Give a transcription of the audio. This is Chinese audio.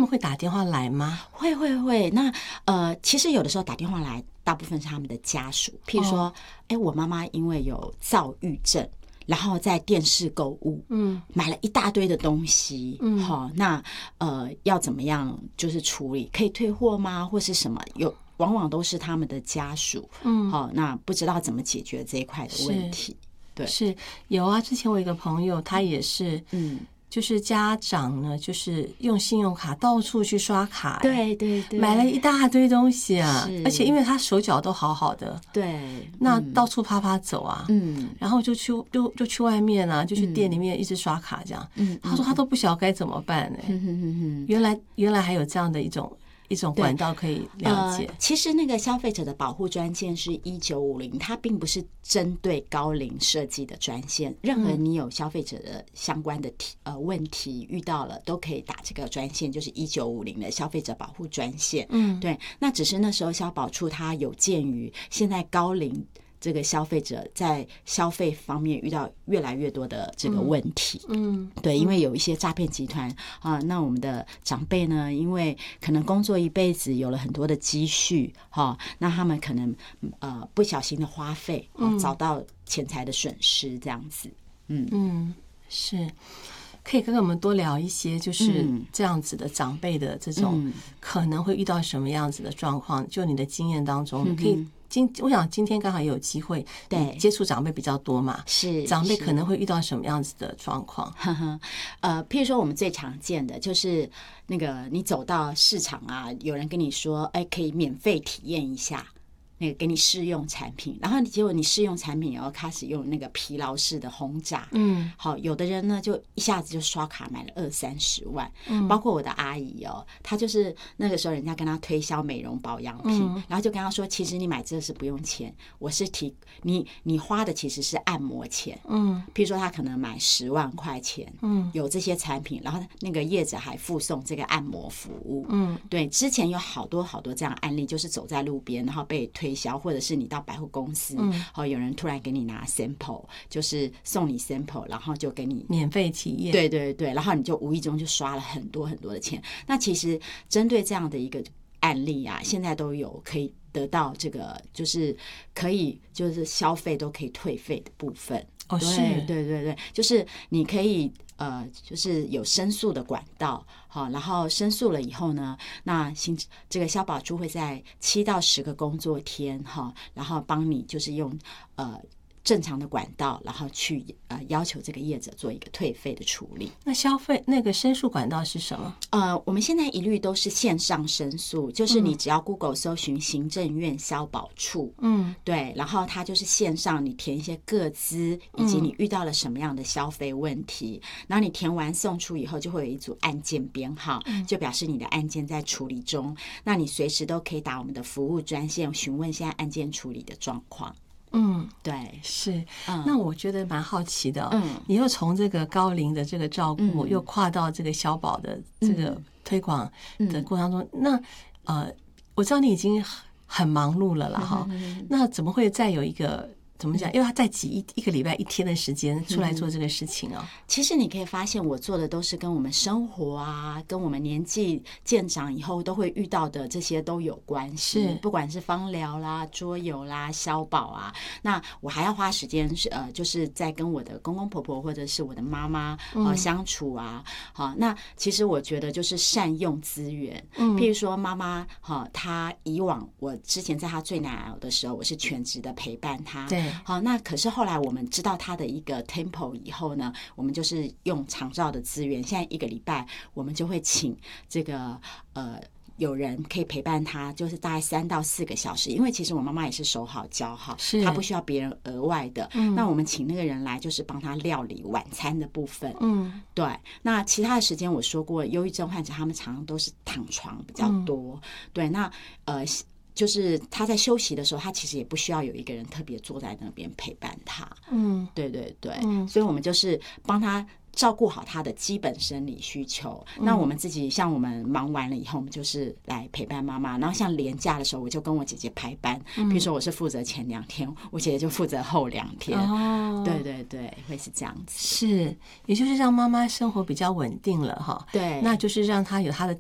会打电话来吗？ 会。那其实有的时候打电话来，大部分是他们的家属，譬如说，我妈妈因为有躁郁症。然后在电视购物，买了一大堆的东西，那要怎么样就是处理？可以退货吗？或是什么？往往都是他们的家属，那不知道怎么解决这一块的问题。对， 是有啊。之前我有一个朋友，他也是，就是家长呢，就是用信用卡到处去刷卡， 对， 买了一大堆东西啊，而且因为他手脚都好好的， 对， 那到处啪走啊，然后就去外面啊，就去店里面一直刷卡这样，他说他都不晓得该怎么办呢。原来还有这样的一种管道可以了解。 其实那个消费者的保护专线是1950，它并不是针对高龄设计的专线，任何你有消费者的相关的问题遇到了，都可以打这个专线，就是1950的消费者保护专线。对，那只是那时候消保处它有鉴于现在高龄这个消费者在消费方面遇到越来越多的这个问题，对，因为有一些诈骗集团啊，那我们的长辈呢，因为可能工作一辈子有了很多的积蓄，那他们可能不小心的花费，遭到钱财的损失，这样子， 是。可以跟我们多聊一些，就是这样子的长辈的这种可能会遇到什么样子的状况？就你的经验当中，可以我想今天刚好也有机会，对，接触长辈比较多嘛， 是长辈可能会遇到什么样子的状况？ 譬如说我们最常见的就是那个你走到市场啊，有人跟你说，可以免费体验一下。那个给你试用产品，然后结果你试用产品也要开始用那个疲劳式的轰炸，好，有的人呢就一下子就刷卡买了20-30万，包括我的阿姨她就是那个时候人家跟她推销美容保养品，然后就跟她说，其实你买这是不用钱，我是你花的其实是按摩钱，譬如说她可能买10万块钱，有这些产品，然后那个业者还附送这个按摩服务，对，之前有好多这样的案例，就是走在路边，然后被推销，或者是你到百货公司，有人突然给你拿 sample， 就是送你 sample， 然后就给你免费体验， 对，然后你就无意中就刷了很多的钱。那其实针对这样的一个案例啊，现在都有可以得到这个，就是可以就是消费都可以退费的部分。对，就是你可以就是有申诉的管道，好，然后申诉了以后呢，那这个消保处会在7到10个工作天，然后帮你就是用正常的管道，然后去要求这个业者做一个退费的处理。 那消费那个申诉管道是什么？ 我们现在一律都是线上申诉，就是你只要 Google 搜寻行政院消保处，对，然后它就是线上，你填一些个资，以及你遇到了什么样的消费问题，然后你填完送出以后，就会有一组案件编号，就表示你的案件在处理中。那你随时都可以打我们的服务专线，询问现在案件处理的状况。对， 是。那我觉得蛮好奇的，你又从这个高龄的这个照顾，又跨到这个消保的这个推广的过程当中，那我知道你已经很忙碌了啦，哈，那怎么会再有一个？怎么讲？因为他再挤一个礼拜1天的时间出来做这个事情哦。 其实你可以发现，我做的都是跟我们生活啊，跟我们年纪渐长以后都会遇到的这些都有关系。不管是芳疗啦、桌游啦、消保啊，那我还要花时间就是在跟我的公公婆婆或者是我的妈妈相处啊。好，那其实我觉得就是善用资源。譬如说妈妈她以往我之前在她最难熬的时候，我是全职的陪伴她。 对。 好，那可是后来我们知道他的一个 tempo 以后呢，我们就是用长照的资源，现在1个礼拜我们就会请这个有人可以陪伴他，就是大概3到4个小时，因为其实我妈妈也是手好脚好，她不需要别人额外的。那我们请那个人来，就是帮他料理晚餐的部分。对。那其他的时间我说过，忧郁症患者他们常常都是躺床比较多。对，那就是他在休息的时候，他其实也不需要有一个人特别坐在那边陪伴他。对，所以我们就是帮他照顾好他的基本生理需求。那我们自己像我们忙完了以后，我们就是来陪伴妈妈。然后像连假的时候，我就跟我姐姐排班，比如说我是负责前2天，我姐姐就负责后2天。对，会是这样子。 是，也就是让妈妈生活比较稳定了哈。 对， 那就是让她有她的